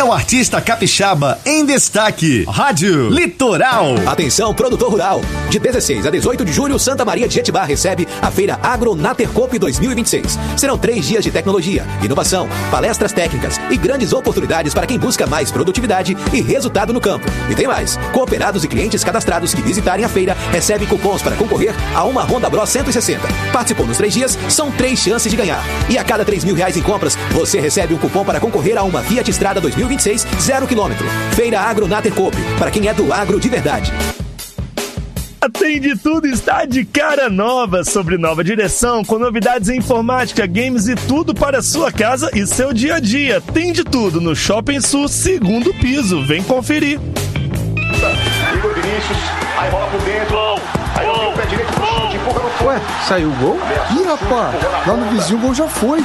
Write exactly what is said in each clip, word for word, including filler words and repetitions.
o artista capixaba em destaque. Rádio Litoral. Atenção, produtor rural. De dezesseis a dezoito de julho, Santa Maria de Jetibá recebe a Feira Agronatercoop dois mil e vinte e seis. Serão três dias de tecnologia, inovação, palestras técnicas e grandes oportunidades para quem busca mais produtividade e resultado no campo. E tem mais. Cooperados e clientes cadastrados que visitarem a feira recebem cupons para concorrer a uma Honda Bros cento e sessenta. Participou nos três dias, são três chances de ganhar. E a cada três mil reais em compras, você recebe um cupom para concorrer a uma Fiat Strada dois mil e vinte e seis, zero quilômetro. Feira Agronatercoop, para quem é do agro de verdade. Tem de tudo, está de cara nova, sobre nova direção, com novidades em informática, games e tudo para sua casa e seu dia a dia. Tem de tudo no Shopping Sul, segundo piso. Vem conferir. Igor Vinícius, aí bola por dentro. Aí o pé direito, chute, empurra no fundo. Ué, saiu o gol? Ih, rapaz, lá no vizinho o gol já foi.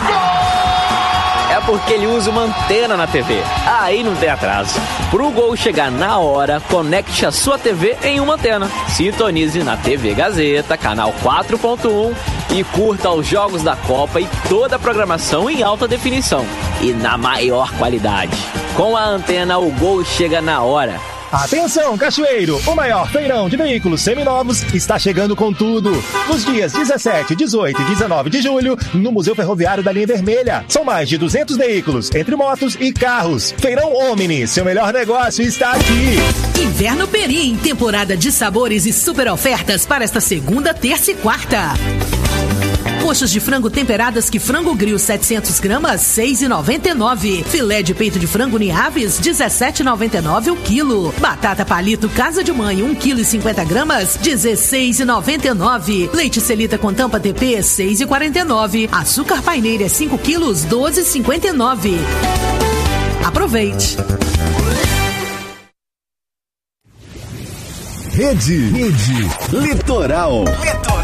É porque ele usa uma antena na T V. Aí não tem atraso. Pro gol chegar na hora, conecte a sua T V em uma antena. Sintonize na T V Gazeta, canal quatro ponto um e curta os jogos da Copa e toda a programação em alta definição e na maior qualidade. Com a antena, o gol chega na hora. Atenção, Cachoeiro! O maior feirão de veículos seminovos está chegando com tudo. Nos dias dezessete, dezoito e dezenove de julho, no Museu Ferroviário da Linha Vermelha. São mais de duzentos veículos, entre motos e carros. Feirão Omni, seu melhor negócio está aqui. Inverno Perim, temporada de sabores e super ofertas para esta segunda, terça e quarta. Coxas de frango temperadas que frango grill setecentos gramas, seis reais e noventa e nove centavos. Filé de peito de frango Niaves, dezessete reais e noventa e nove centavos o quilo. Batata palito Casa de Mãe, um quilo e cinquenta gramas, dezesseis reais e noventa e nove centavos. Leite Celita com tampa T P, seis reais e quarenta e nove centavos. Açúcar Paineira, cinco quilos, doze reais e cinquenta e nove centavos. Aproveite. Rede, Rede Litoral. Litoral.